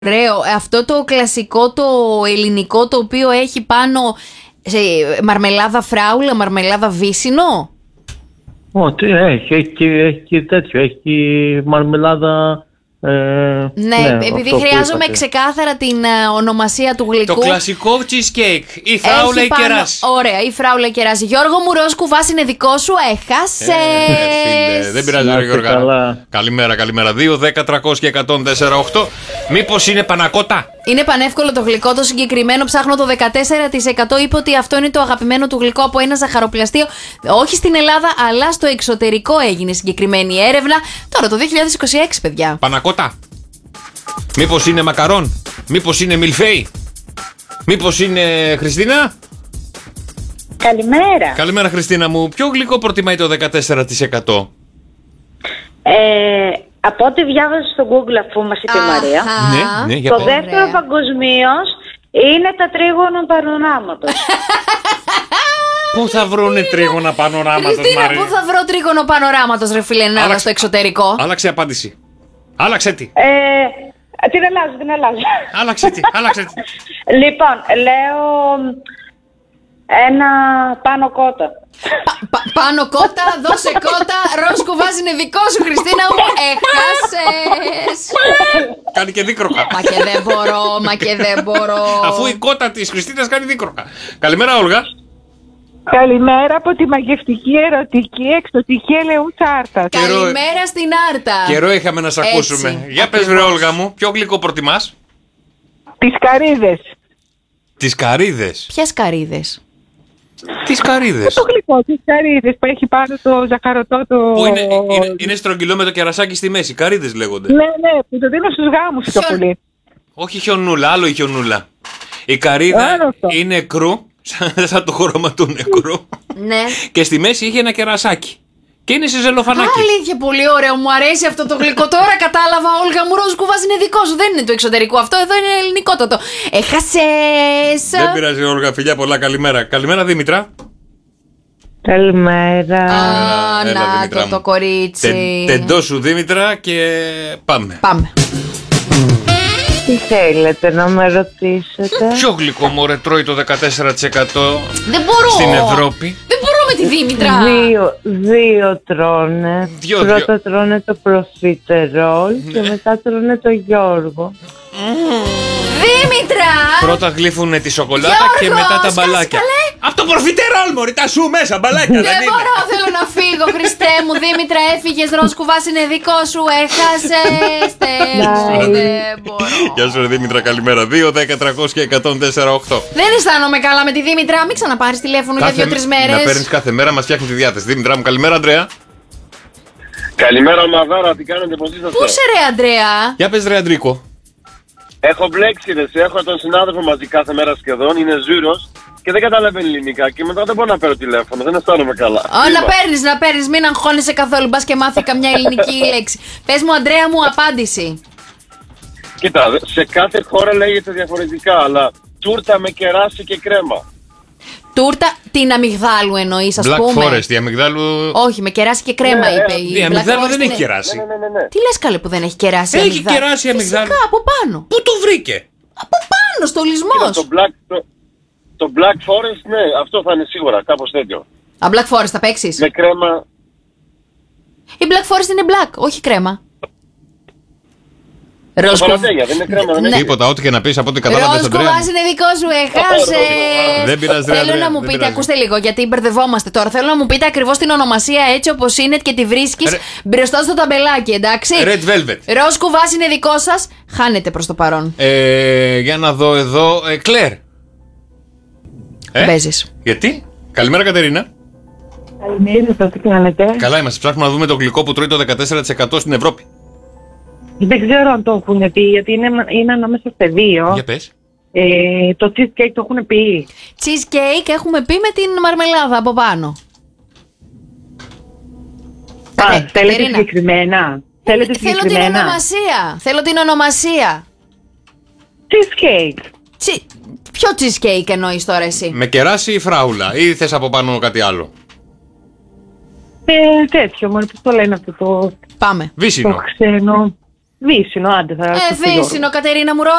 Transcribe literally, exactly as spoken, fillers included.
Ωραίο. Αυτό το κλασικό, το ελληνικό, το οποίο έχει πάνω σε μαρμελάδα φράουλα, μαρμελάδα βύσσινο. Ό,τι έχει, έχει, έχει τέτοιο, έχει μαρμελάδα. Ε, ναι, ναι, επειδή χρειάζομαι ξεκάθαρα την uh, ονομασία του γλυκού. Το κλασικό cheesecake. Η φράουλα ή κεράσι. Ωραία, η φράουλα ή κεράσι. Γιώργο μου, ροζ κουβάς είναι δικό σου. Έχασες. Ε, φίλε, δεν πειράζει, Γιώργο. Καλημέρα, καλημέρα. δύο, δέκα, τριακόσια, εκατόν τέσσερα, οκτώ. Μήπως είναι πανακότα? Είναι πανεύκολο το γλυκό. Το συγκεκριμένο ψάχνω το δεκατέσσερα τοις εκατό είπε ότι αυτό είναι το αγαπημένο του γλυκό από ένα ζαχαροπλαστείο. Όχι στην Ελλάδα, αλλά στο εξωτερικό έγινε συγκεκριμένη έρευνα. Τώρα το δύο χιλιάδες είκοσι έξι, παιδιά. Πανακότα. Μήπως είναι μακαρόν? Μήπως είναι μιλφέι? Μήπως είναι Χριστίνα? Καλημέρα. Καλημέρα, Χριστίνα μου. Ποιο γλυκό προτιμάει το δεκατέσσερα τοις εκατό? Ε, από ό,τι διάβαζα στο Google, αφού μας είπε η Μαρία, ναι, ναι, για το πες. δεύτερο παγκοσμίως είναι τα τρίγωνα πανοράματος. Πού θα βρούνε τρίγωνα πανοράματος, Χριστίνα, Μαρία? πού θα βρω τρίγωνο πανοράματος, ρε φίλε, Ελλάδα, στο εξωτερικό? Άλλαξε απάντηση. Άλλαξε τι. Ε, την αλλάζω, την αλλάζω. Άλλαξε τι, άλλαξε τι. Λοιπόν, λέω ένα πάνω κότα. Πα, πα, πάνω κότα, δώσε κότα, ροζ κουβάς είναι δικό σου, Χριστίνα μου, έχασες. Κάνει και δίκροχα. Μα και δεν μπορώ, μα και δεν μπορώ. Αφού η κότα της Χριστίνας κάνει δίκροχα. Καλημέρα, Όλγα. Καλημέρα από τη μαγευτική, ερωτική, εκστοτική Ελεούτσα Άρτας. Καλημέρα στην Άρτα. Καιρό είχαμε να σ' ακούσουμε. Έτσι, Για πες, βρε Όλγα μου, ποιο γλυκό προτιμάς? Τις καρύδες. Τις καρύδες. Ποιες καρύδες? Τις καρύδες. Το γλυκό, τις καρύδες που έχει πάνω το ζαχαρωτό το... Που είναι, είναι, είναι στρογγυλό με το κερασάκι στη μέση. Καρύδες λέγονται. Ναι, ναι, που το δίνω στους γάμους πιο Χιον... πολύ. Όχι χιονούλα, άλλο η χιονούλα. Η καρύδα είναι νεκρού, σαν το χρώμα του νεκρού. Ναι. Και στη μέση είχε ένα κερασάκι. Και είναι σε ζελοφανάκι. Αλήθεια, πολύ ωραίο. Μου αρέσει αυτό το γλυκό. Τώρα κατάλαβα, Όλγα μου, ροζ κουβάς είναι δικό σου. Δεν είναι του εξωτερικού. Αυτό εδώ είναι ελληνικότατο. Έχασες. Δεν πειράζει, Όλγα, φιλιά πολλά. Καλημέρα. Καλημέρα, Δήμητρα. Καλημέρα. Α, Έλα, να Δήμητρα το, μου. το κορίτσι. Τε, τεντό σου, Δήμητρα, και πάμε. Πάμε. Τι θέλετε να με ρωτήσετε? Ποιο γλυκό, μωρέ, τρώει το δεκατέσσερα τοις εκατό Δεν μπορώ. στην Ευρώπη? Δεν μπορώ με τη Δήμητρα. Δύο, δύο τρώνε. Δυο, Πρώτα δυο. τρώνε το προφιτερόλ Ναι. και μετά τρώνε το Γιώργο. Δήμητρα. Πρώτα γλύφουνε τη σοκολάτα Γιώργο, και μετά τα σκάσε, μπαλάκια. καλέ. Αυτό προφιτερόλ, μωρή, τα σου μέσα, μπαλάκια δεν Δεν είναι? μπορώ, θέλω να φύγω, Χριστέ μου. Δήμητρα, έφυγες, ροζ κουβάς είναι δικό σου. Έχασες. Δεν δεν μπορώ. Γεια σου, ρε Δήμητρα, καλημέρα. δύο, δέκα, τριακόσια, εκατόν τέσσερα, οκτώ. Δεν αισθάνομαι καλά με τη Δήμητρα. Μην ξαναπάρεις τηλέφωνο για δύο-τρεις μέρες. Να παίρνεις κάθε μέρα, μας φτιάχνει τη διάθεση. Δήμητρα μου, καλημέρα, Αντρέα. Καλημέρα, Μαδάρα, τι κάνετε, πώς είσαστε? Πού σε ρε, Αντρέα? Για πες, ρε Αντρίκο. Έχω μπλέξει, ρε, έχω τον συνάδελφο μαζί κάθε μέρα σχεδόν, είναι Ζούρος και δεν καταλαβαίνει ελληνικά και μετά δεν μπορώ να παίρνω τηλέφωνο, δεν αισθάνομαι καλά. Ω, να παίρνεις, να παίρνεις, μην αγχώνεσαι καθόλου. Μπας και μάθει καμιά ελληνική λέξη. Πες μου, Αντρέα μου, απάντηση. Κοίτα, σε κάθε χώρα λέγεται διαφορετικά, αλλά τούρτα με κεράσι και κρέμα. Τούρτα, την αμυγδάλου εννοείς, ας Black πούμε. Forest, η αμυγδάλου. Όχι, με κεράσι και κρέμα, Ναι, είπε. ε, η Η Black αμυγδάλου Forest δεν έχει είναι- κεράσει. Ναι, ναι, ναι, ναι. Τι λες καλέ που δεν έχει κεράσει Έχει αμυγδάλου? κεράσει η αμυγδάλου. Φυσικά, από πάνω. Πού το βρήκε? Από πάνω, στο Κοίτα, λισμός. το, Black, το, το Black Forest, ναι, αυτό θα είναι σίγουρα, κάπως τέτοιο. Α, Black Forest θα παίξεις? Με κρέμα. Η Black Forest είναι black, όχι κρέμα. Ροζ κουβ- Παρατέλεια, δεν είναι κρέμα, δεν Ναι. είναι. Τίποτα, ό,τι και να πεις από ό,τι κατάλαβες, Ροζ Αντρέα. κουβάς είναι δικό σου, έχασες. Δεν πειράζει, ρε, Θέλω Αντρέα, να μου δεν πείτε, πειράζει. ακούστε λίγο, γιατί μπερδευόμαστε τώρα. Θέλω να μου πείτε ακριβώς την ονομασία έτσι όπως είναι και τη βρίσκεις Ρε- μπροστά στο ταμπελάκι, εντάξει. Red Velvet. Ροζ κουβάς είναι δικό σας, χάνετε προς το παρόν. Ε, για να δω εδώ. Ε, Κλέρ. Ε, Παίζεις. γιατί? Καλημέρα, Κατερίνα. Καλημέρα, σας τι κάνετε? Καλά είμαστε. Ψάχνουμε να δούμε το γλυκό που τρώει το δεκατέσσερα τοις εκατό στην Ευρώπη. Δεν ξέρω αν το έχουν πει, γιατί είναι, είναι ανάμεσα σε δύο. Για πες. Ε, το cheesecake το έχουν πει. Cheesecake έχουμε πει με την μαρμελάδα από πάνω. Α, Κα- θέλετε Κατερίνα. συγκεκριμένα. Θέλετε Θέλω την συγκεκριμένα. ονομασία. Θέλω την ονομασία. Cheesecake. Τσι... Ποιο cheesecake εννοείς τώρα εσύ? Με κεράσι ή φράουλα, ή θες από πάνω κάτι άλλο? Ε, τέτοιο, μόνο πώς το λένε αυτό το, Πάμε. Βύσσινο. το ξένο. Βύσσινο, άντε θα Ε, ακουστεί, Γιώργο. Βύσσινο, Κατερίνα μου,